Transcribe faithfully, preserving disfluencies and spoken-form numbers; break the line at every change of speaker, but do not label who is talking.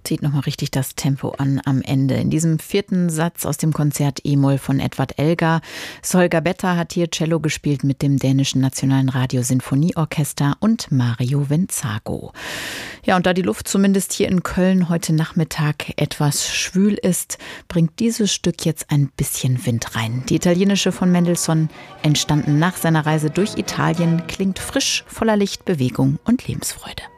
Zieht nochmal richtig das Tempo an am Ende. In diesem vierten Satz aus dem Konzert E-Moll von Edvard Elgar. Solga Betta hat hier Cello gespielt mit dem dänischen Nationalen Radio-Sinfonieorchester und Mario Venzago. Ja, und da die Luft zumindest hier in Köln heute Nachmittag etwas schwül ist, bringt dieses Stück jetzt ein bisschen Wind rein. Die italienische von Mendelssohn, entstanden nach seiner Reise durch Italien, klingt frisch, voller Licht, Bewegung und Lebensfreude.